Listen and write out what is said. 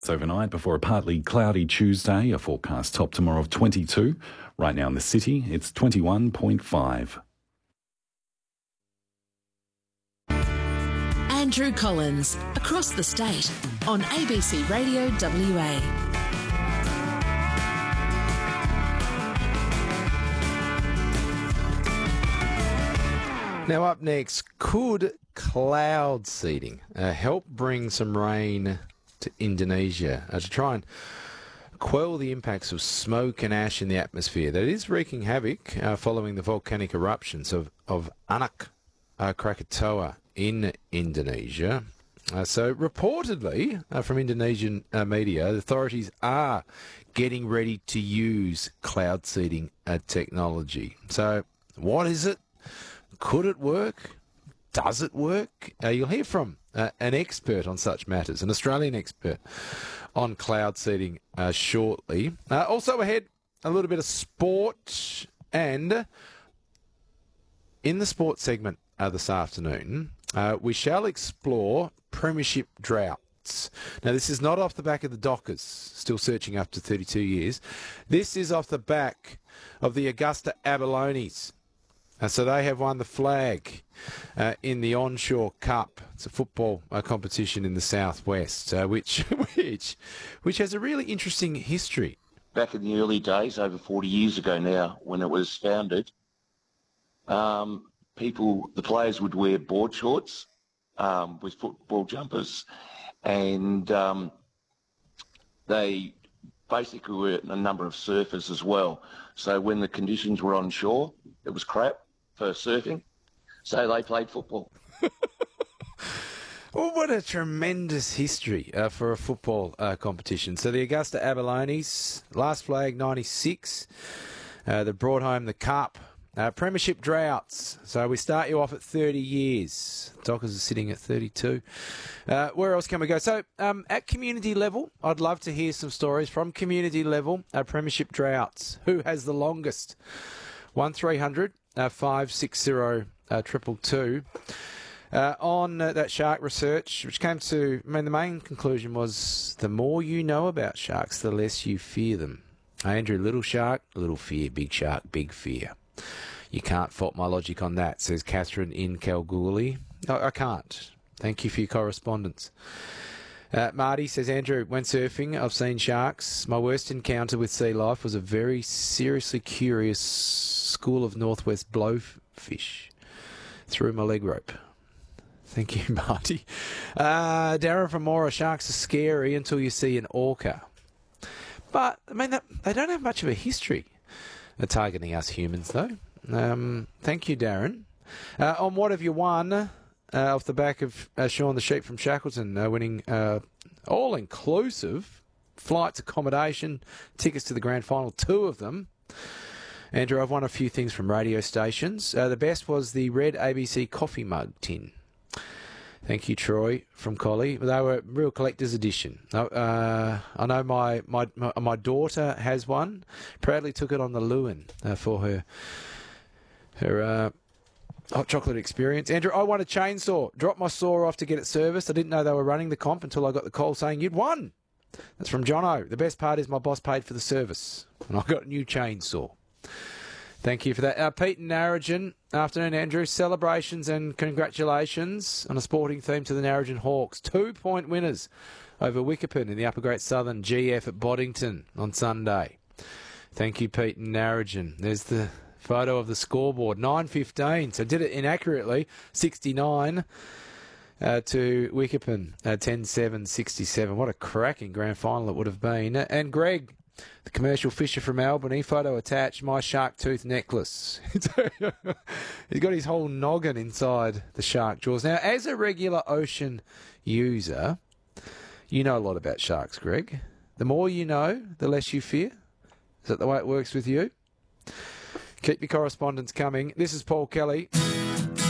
It's overnight before a partly cloudy Tuesday, a forecast top tomorrow of 22. Right now in the city, it's 21.5. Andrew Collins, across the state, on ABC Radio WA. Now up next, could cloud seeding help bring some rain to Indonesia to try and quell the impacts of smoke and ash in the atmosphere that is wreaking havoc following the volcanic eruptions of Anak Krakatoa in Indonesia. So reportedly from Indonesian media, the authorities are getting ready to use cloud seeding technology. So what is it? Could it work? Does it work? You'll hear from an expert on such matters, an Australian expert on cloud seeding shortly. Also ahead, a little bit of sport, and in the sports segment this afternoon, we shall explore premiership droughts. Now, this is not off the back of the Dockers, still searching after 32 years. This is off the back of the Augusta Abalones. So they have won the flag in the Onshore Cup. It's a football competition in the southwest, which has a really interesting history. Back in the early days, over 40 years ago now, when it was founded, the players would wear board shorts with football jumpers, and they basically were a number of surfers as well. So when the conditions were on shore, it was crap for surfing, so they played football. Well, what a tremendous history for a football competition. So the Augusta Abalones, last flag 96, they brought home the cup. Premiership droughts. So we start you off at 30 years. Dockers are sitting at 32. Where else can we go? So at community level, I'd love to hear some stories from community level. Premiership droughts. Who has the longest? 1300 560 222. On that shark research, which came to, the main conclusion was the more you know about sharks, the less you fear them. Andrew, little shark, little fear. Big shark, big fear. You can't fault my logic on that, says Catherine in Kalgoorlie. No, I can't. Thank you for your correspondence. Marty says, Andrew, when surfing, I've seen sharks. My worst encounter with sea life was a very seriously curious school of northwest blowfish through my leg rope. Thank you, Marty. Darren from Mora, sharks are scary until you see an orca. But, they don't have much of a history of targeting us humans, though. Thank you, Darren. On what have you won? Off the back of Sean the Sheep from Shackleton winning all-inclusive flights, accommodation, tickets to the grand final, 2 of them. Andrew, I've won a few things from radio stations. The best was the red ABC coffee mug tin. Thank you, Troy from Collie. They were real collector's edition. I know my daughter has one. Proudly took it on the Lewin for her hot chocolate experience. Andrew, I won a chainsaw. Dropped my saw off to get it serviced. I didn't know they were running the comp until I got the call saying you'd won. That's from Jono. The best part is my boss paid for the service, and I got a new chainsaw. Thank you for that. Pete and Narrogin. Afternoon, Andrew. Celebrations and congratulations on a sporting theme to the Narrogin Hawks. 2-point winners over Wickerpin in the Upper Great Southern GF at Boddington on Sunday. Thank you, Pete and Narrogin. There's the photo of the scoreboard. 9:15. So did it inaccurately. 69 to Wickerpin. 10-7, 67. What a cracking grand final it would have been. And Greg, the commercial fisher from Albany, photo attached, my shark tooth necklace. He's got his whole noggin inside the shark jaws. Now, as a regular ocean user, you know a lot about sharks, Greg. The more you know, the less you fear. Is that the way it works with you? Keep your correspondence coming. This is Paul Kelly.